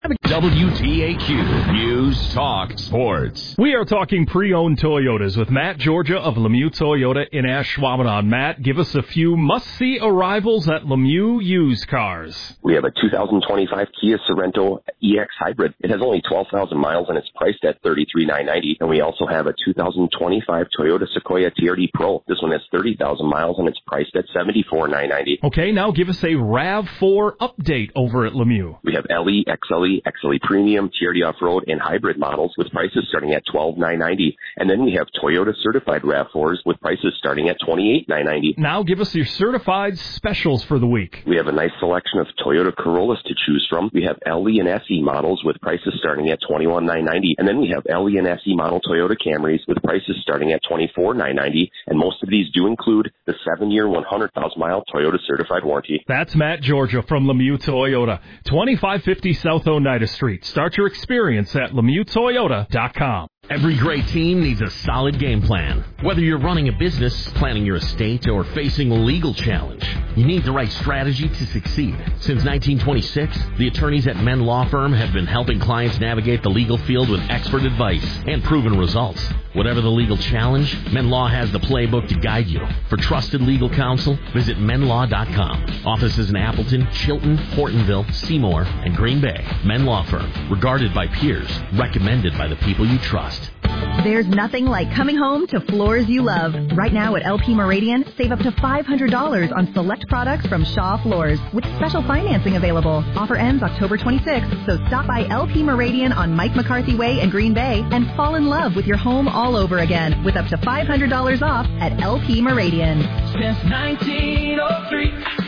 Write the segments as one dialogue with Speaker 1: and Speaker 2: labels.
Speaker 1: WTAQ News Talk Sports.
Speaker 2: We are talking pre-owned Toyotas with Matt Georgia of Lemieux Toyota in Ashwaubenon. Matt, give us a few must-see arrivals at Lemieux Used Cars.
Speaker 3: We have a 2025 Kia Sorento EX Hybrid. It has only 12,000 miles and it's priced at $33,990. And we also have a 2025 Toyota Sequoia TRD Pro. This one has 30,000 miles and it's priced at $74,990.
Speaker 2: Okay, now give us a RAV4 update over at Lemieux.
Speaker 3: We have LE, XLE, XLE Premium, TRD Off-Road, and Hybrid models with prices starting at $12,990. And then we have Toyota certified RAV4s with prices starting at $28,990.
Speaker 2: Now give us your certified specials for the week.
Speaker 3: We have a nice selection of Toyota Corollas to choose from. We have LE and SE models with prices starting at $21,990. And then we have LE and SE model Toyota Camrys with prices starting at $24,990. And most of these do include the 7-year, 100,000-mile Toyota certified warranty.
Speaker 2: That's Matt Georgia from Lemieux Toyota, 2550 South Oneida Street. Start your experience at LemieuxToyota.com.
Speaker 1: Every great team needs a solid game plan. Whether you're running a business, planning your estate, or facing a legal challenge, you need the right strategy to succeed. Since 1926, the attorneys at Menn Law Firm have been helping clients navigate the legal field with expert advice and proven results. Whatever the legal challenge, Menn Law has the playbook to guide you. For trusted legal counsel, visit MennLaw.com. Offices in Appleton, Chilton, Hortonville, Seymour, and Green Bay. Menn Law Firm, regarded by peers, recommended by the people you trust.
Speaker 4: There's nothing like coming home to floors you love. Right now at LP Meridian, save up to $500 on select products from Shaw Floors with special financing available. Offer ends October 26th, so stop by LP Meridian on Mike McCarthy Way in Green Bay and fall in love with your home all over again with up to $500 off at LP Meridian.
Speaker 5: Since 1903,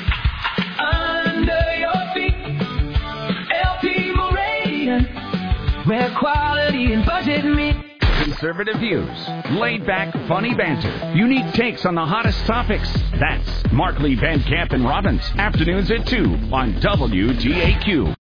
Speaker 5: under your feet, LP Meridian, where quality and budget meet.
Speaker 6: Conservative views, laid-back, funny banter, unique takes on the hottest topics. That's Markley, Van Camp, and Robbins. Afternoons at 2 on WTAQ.